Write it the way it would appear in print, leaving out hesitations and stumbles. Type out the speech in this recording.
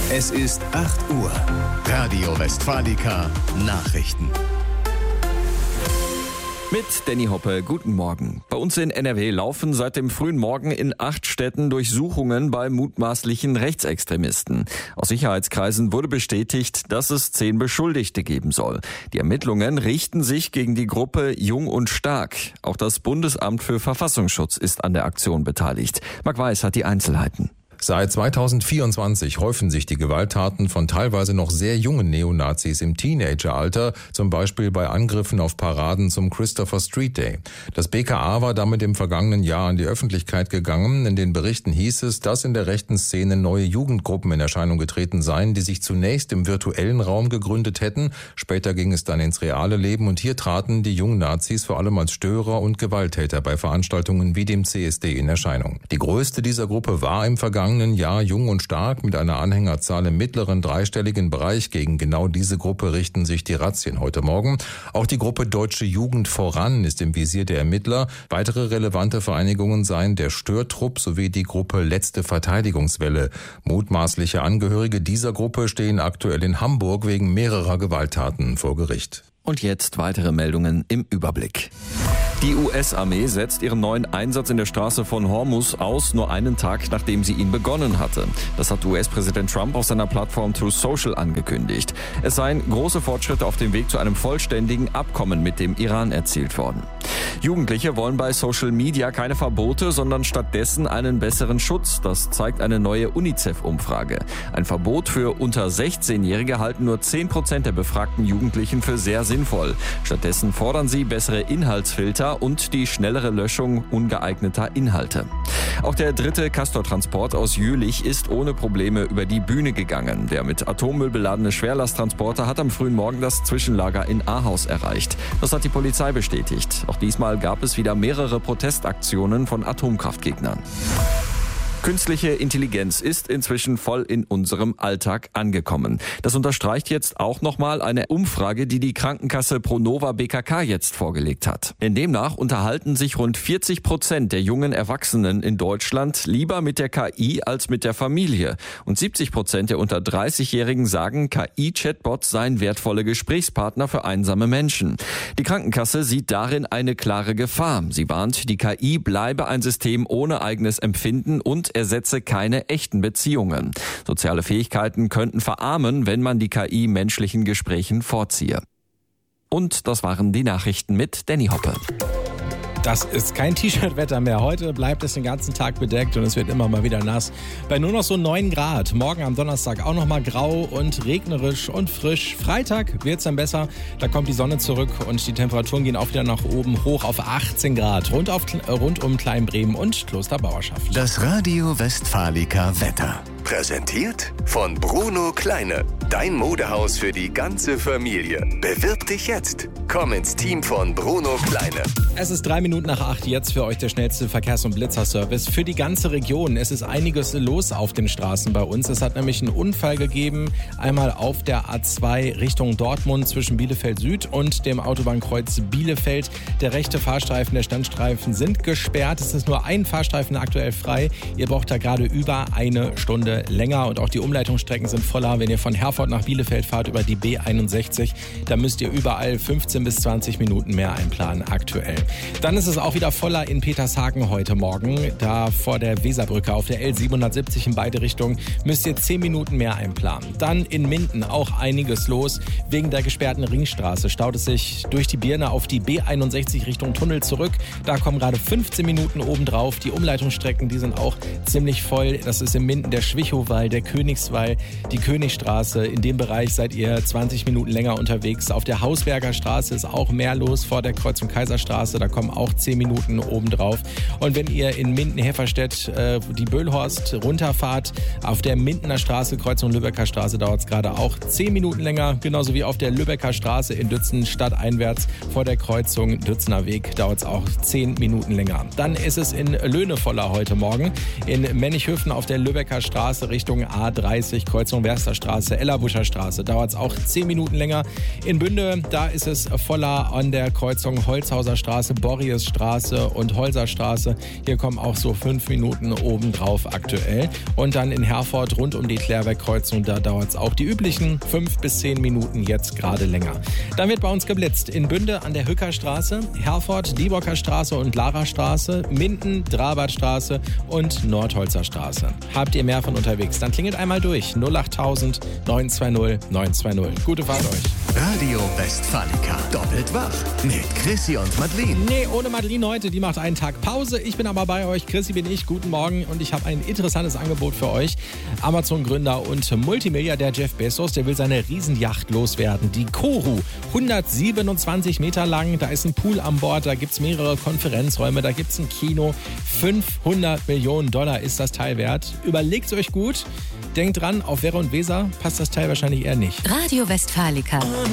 Es ist 8 Uhr. Radio Westfalica Nachrichten. Mit Danny Hoppe, guten Morgen. Bei uns in NRW laufen seit dem frühen Morgen in 8 Städten Durchsuchungen bei mutmaßlichen Rechtsextremisten. Aus Sicherheitskreisen wurde bestätigt, dass es 10 Beschuldigte geben soll. Die Ermittlungen richten sich gegen die Gruppe Jung und Stark. Auch das Bundesamt für Verfassungsschutz ist an der Aktion beteiligt. Marc Weiß hat die Einzelheiten. Seit 2024 häufen sich die Gewalttaten von teilweise noch sehr jungen Neonazis im Teenageralter, zum Beispiel bei Angriffen auf Paraden zum Christopher Street Day. Das BKA war damit im vergangenen Jahr an die Öffentlichkeit gegangen. In den Berichten hieß es, dass in der rechten Szene neue Jugendgruppen in Erscheinung getreten seien, die sich zunächst im virtuellen Raum gegründet hätten. Später ging es dann ins reale Leben und hier traten die jungen Nazis vor allem als Störer und Gewalttäter bei Veranstaltungen wie dem CSD in Erscheinung. Die größte dieser Gruppe war im vergangenen Jahr Jung und Stark mit einer Anhängerzahl im mittleren dreistelligen Bereich. Gegen genau diese Gruppe richten sich die Razzien heute Morgen. Auch die Gruppe Deutsche Jugend voran ist im Visier der Ermittler. Weitere relevante Vereinigungen seien der Störtrupp sowie die Gruppe Letzte Verteidigungswelle. Mutmaßliche Angehörige dieser Gruppe stehen aktuell in Hamburg wegen mehrerer Gewalttaten vor Gericht. Und jetzt weitere Meldungen im Überblick. Die US-Armee setzt ihren neuen Einsatz in der Straße von Hormuz aus, nur einen Tag nachdem sie ihn begonnen hatte. Das hat US-Präsident Trump auf seiner Plattform Truth Social angekündigt. Es seien große Fortschritte auf dem Weg zu einem vollständigen Abkommen mit dem Iran erzielt worden. Jugendliche wollen bei Social Media keine Verbote, sondern stattdessen einen besseren Schutz. Das zeigt eine neue UNICEF-Umfrage. Ein Verbot für unter 16-Jährige halten nur 10% der befragten Jugendlichen für sehr sinnvoll. Stattdessen fordern sie bessere Inhaltsfilter und die schnellere Löschung ungeeigneter Inhalte. Auch der 3. Castor-Transport aus Jülich ist ohne Probleme über die Bühne gegangen. Der mit Atommüll beladene Schwerlasttransporter hat am frühen Morgen das Zwischenlager in Ahaus erreicht. Das hat die Polizei bestätigt. Auch diesmal gab es wieder mehrere Protestaktionen von Atomkraftgegnern. Künstliche Intelligenz ist inzwischen voll in unserem Alltag angekommen. Das unterstreicht jetzt auch nochmal eine Umfrage, die die Krankenkasse Pronova BKK jetzt vorgelegt hat. Denn demnach unterhalten sich rund 40% der jungen Erwachsenen in Deutschland lieber mit der KI als mit der Familie. Und 70% der unter 30-Jährigen sagen, KI-Chatbots seien wertvolle Gesprächspartner für einsame Menschen. Die Krankenkasse sieht darin eine klare Gefahr. Sie warnt, die KI bleibe ein System ohne eigenes Empfinden und ersetze keine echten Beziehungen. Soziale Fähigkeiten könnten verarmen, wenn man die KI menschlichen Gesprächen vorziehe. Und das waren die Nachrichten mit Danny Hoppe. Das ist kein T-Shirt-Wetter mehr. Heute bleibt es den ganzen Tag bedeckt und es wird immer mal wieder nass. Bei nur noch so 9 Grad. Morgen am Donnerstag auch noch mal grau und regnerisch und frisch. Freitag wird es dann besser. Da kommt die Sonne zurück und die Temperaturen gehen auch wieder nach oben hoch auf 18 Grad. Rund um Kleinbremen und Klosterbauerschaft. Das Radio Westfalica Wetter. Präsentiert von Bruno Kleine. Dein Modehaus für die ganze Familie. Bewirb dich jetzt. Komm ins Team von Bruno Kleine. Es ist 3 Minuten nach 8, jetzt für euch der schnellste Verkehrs- und Blitzerservice für die ganze Region. Es ist einiges los auf den Straßen bei uns. Es hat nämlich einen Unfall gegeben, einmal auf der A2 Richtung Dortmund zwischen Bielefeld Süd und dem Autobahnkreuz Bielefeld. Der rechte Fahrstreifen, der Standstreifen sind gesperrt. Es ist nur ein Fahrstreifen aktuell frei. Ihr braucht da gerade über eine Stunde länger und auch die Umleitungsstrecken sind voller. Wenn ihr von Herford nach Bielefeld fahrt über die B61, da müsst ihr überall 15 bis 20 Minuten mehr einplanen aktuell. Dann ist es auch wieder voller in Petershagen heute Morgen. Da vor der Weserbrücke auf der L770 in beide Richtungen müsst ihr 10 Minuten mehr einplanen. Dann in Minden auch einiges los. Wegen der gesperrten Ringstraße staut es sich durch die Birne auf die B61 Richtung Tunnel zurück. Da kommen gerade 15 Minuten obendrauf. Die Umleitungsstrecken, die sind auch ziemlich voll. Das ist in Minden der Schwichowall, der Königswall, die Königstraße. In dem Bereich seid ihr 20 Minuten länger unterwegs. Auf der Hausberger Straße ist auch mehr los vor der Kreuzung Kaiserstraße. Da kommen auch 10 Minuten obendrauf. Und wenn ihr in Minden-Hefferstedt die Böhlhorst runterfahrt, auf der Mindener Straße, Kreuzung Lübecker Straße, dauert es gerade auch 10 Minuten länger. Genauso wie auf der Lübecker Straße in Dützen stadteinwärts vor der Kreuzung Dützener Weg dauert es auch 10 Minuten länger. Dann ist es in Löhne voller heute Morgen. In Männichhöfen auf der Lübecker Straße Richtung A30, Kreuzung Wersterstraße, Oberbuscher Straße dauert es auch 10 Minuten länger. In Bünde, da ist es voller an der Kreuzung Holzhauser Straße, Borries-Straße und Holzer-Straße. Hier kommen auch so 5 Minuten obendrauf aktuell. Und dann in Herford rund um die Klärwerk-Kreuzung, da dauert es auch die üblichen 5 bis 10 Minuten jetzt gerade länger. Dann wird bei uns geblitzt. In Bünde an der Hückerstraße, Herford, Lieborker Straße und Lara Straße, Minden, Drabartstraße und Nordholzer Straße. Habt ihr mehr von unterwegs? Dann klingelt einmal durch. 08000 920 920. Gute Fahrt euch. Radio Westfalica. Doppelt wach. Mit Chrissy und Madeleine. Nee, ohne Madeleine heute. Die macht einen Tag Pause. Ich bin aber bei euch. Chrissy bin ich. Guten Morgen. Und ich habe ein interessantes Angebot für euch. Amazon-Gründer und Multimilliardär Jeff Bezos, der will seine Riesenjacht loswerden. Die Koru. 127 Meter lang. Da ist ein Pool an Bord. Da gibt es mehrere Konferenzräume. Da gibt es ein Kino. 500 Millionen Dollar ist das Teil wert. Überlegt es euch gut. Denkt dran, auf Werra und Weser passt das Teil wahrscheinlich eher nicht. Radio Westfalica.